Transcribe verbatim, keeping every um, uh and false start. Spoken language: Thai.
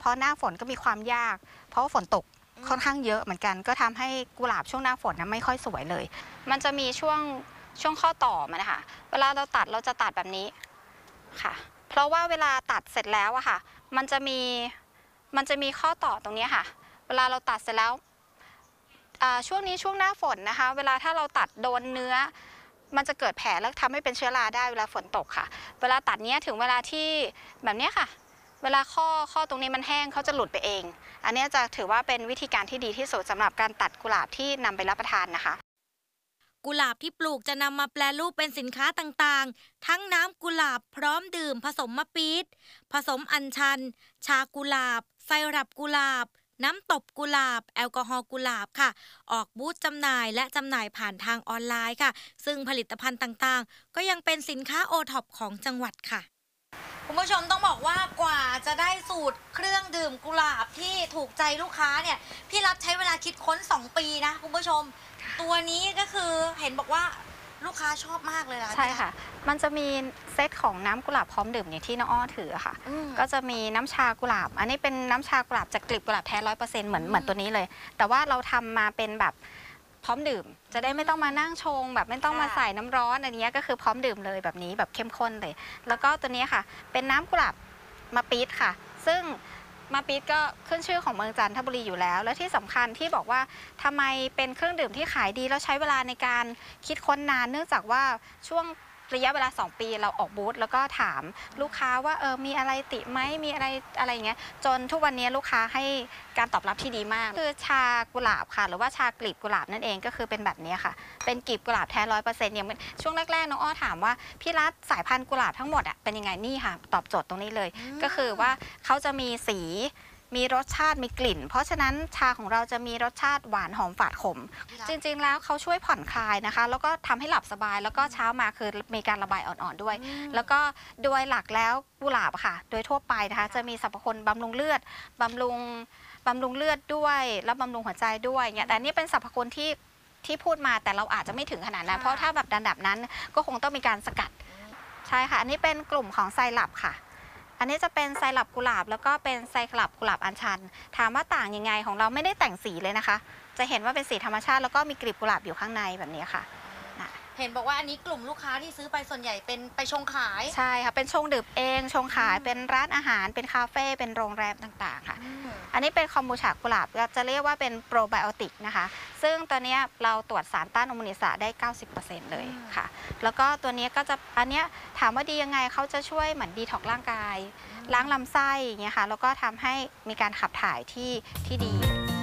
ะหน้าฝนก็มีความยากเพราะว่าฝนตกค่อนข้างเยอะเหมือนกันก็ทำให้กุหลาบช่วงหน้าฝนนะไม่ค่อยสวยเลยมันจะมีช่วงช่วงข้อต่อมันนะคะเวลาเราตัดเราจะตัดแบบนี้ค่ะเพราะว่าเวลาตัดเสร็จแล้วอะค่ะมันจะมีมันจะมีข้อต่อตรงนี้ค่ะเวลาเราตัดเสร็จแล้วช่วงนี้ช่วงหน้าฝนนะคะเวลาถ้าเราตัดโดนเนื้อมันจะเกิดแผลแล้วทำให้เป็นเชื้อราได้เวลาฝนตกค่ะเวลาตัดเนี้ยถึงเวลาที่แบบนี้ค่ะเวลาข้อข้อตรงนี้มันแห้งเขาจะหลุดไปเองอันนี้จะถือว่าเป็นวิธีการที่ดีที่สุดสำหรับการตัดกุหลาบที่นำไปรับประทานนะคะกุหลาบที่ปลูกจะนำมาแปรรูปเป็นสินค้าต่างๆทั้งน้ำกุหลาบพร้อมดื่มผสมมะปี๊ดผสมอัญชันชากุหลาบไซรัปกุหลาบน้ำตบกุหลาบแอลกอฮอล์กุหลาบค่ะออกบูธจำหน่ายและจำหน่ายผ่านทางออนไลน์ค่ะซึ่งผลิตภัณฑ์ต่างๆก็ยังเป็นสินค้าโอท็อปของจังหวัดค่ะคุณผู้ชมต้องบอกว่ากว่าจะได้สูตรเครื่องดื่มกุหลาบที่ถูกใจลูกค้าเนี่ยพี่รัฐใช้เวลาคิดค้นสองปีนะคุณผู้ชมตัวนี้ก็คือเห็นบอกว่าลูกค้าชอบมากเลยนะใช่ค่ะมันจะมีเซตของน้ำกุหลาบพร้อมดื่มอย่างที่น้องอ้อถือค่ะก็จะมีน้ำชากุหลาบอันนี้เป็นน้ำชากุหลาบจากกลีบกุหลาบแท้ร้อยเปอร์เซ็นต์เหมือนเหมือนตัวนี้เลยแต่ว่าเราทำมาเป็นแบบพร้อมดื่มจะได้ไม่ต้องมานั่งชงแบบไม่ต้องมาใส่น้ำร้อนอันนี้ก็คือพร้อมดื่มเลยแบบนี้แบบเข้มข้นเลยแล้วก็ตัวนี้ค่ะเป็นน้ำกุหลาบมะปี๊ดค่ะซึ่งมะปี๊ดก็ขึ้นชื่อของเมืองจันทบุรีอยู่แล้วและที่สำคัญที่บอกว่าทำไมเป็นเครื่องดื่มที่ขายดีแล้วใช้เวลาในการคิดค้นนานเนื่องจากว่าช่วงระยะเวลาสองปีเราออกบูธแล้วก็ถามลูกค้าว่าเออมีอะไรติไหมมีอะไรอะไรอย่างเงี้ยจนทุกวันนี้ลูกค้าให้การตอบรับที่ดีมากคือชากุหลาบค่ะหรือว่าชากลีบกุหลาบนั่นเองก็คือเป็นแบบนี้ค่ะเป็นกลีบกุหลาบแท้ร้อยเปอร์เซ็นต์อย่างช่วงแรกๆน้องอ้อถามว่าพี่รัฐสายพันธุ์กุหลาบทั้งหมดอ่ะเป็นยังไงนี่ค่ะตอบโจทย์ตรงนี้เลยก็คือว่าเขาจะมีสีมีรสชาติมีกลิ่นเพราะฉะนั้นชาของเราจะมีรสชาติหวานหอมฝาดขมจริงๆแล้วเขาช่วยผ่อนคลายนะคะแล้วก็ทำให้หลับสบายแล้วก็เช้ามาคือมีการระบายอ่อนๆด้วยแล้วก็โดยหลักแล้วกุหลาบค่ะโดยทั่วไปนะคะจะมีสรรพคุณบำรุงเลือดบำรุงบำรุงเลือดด้วยแล้วบำรุงหัวใจด้วยเนี่ยแต่นี่เป็นสรรพคุณที่ที่พูดมาแต่เราอาจจะไม่ถึงขนาดนั้นเพราะถ้าแบบระดับนั้นก็คงต้องมีการสกัดใช่ค่ะอันนี้เป็นกลุ่มของไซรัปค่ะอันนี้จะเป็นไซรัปกุหลาบแล้วก็เป็นไซรัปกุหลาบอัญชันถามว่าต่างยังไงของเราไม่ได้แต่งสีเลยนะคะจะเห็นว่าเป็นสีธรรมชาติแล้วก็มีกลีบกุหลาบอยู่ข้างในแบบนี้ค่ะเห็นบอกว่าอันนี้กลุ่มลูกค้าที่ซื้อไปส่วนใหญ่เป็นไปชงขายใช่ค่ะเป็นชงดื่มเองชงขายเป็นร้านอาหารเป็นคาเฟ่เป็นโรงแรมต่างๆค่ะอันนี้เป็นคอมบูชากุหลาบจะเรียกว่าเป็นโปรไบโอติกนะคะซึ่งตัวนี้เราตรวจสารต้านอนุมูลอิสระได้ เก้าสิบเปอร์เซ็นต์ เลยค่ะแล้วก็ตัวนี้ก็จะอันนี้ถามว่าดียังไงเขาจะช่วยเหมือนดีท็อกร่างกายล้างลำไส้อย่างเงี้ยค่ะแล้วก็ทำให้มีการขับถ่ายที่ที่ดี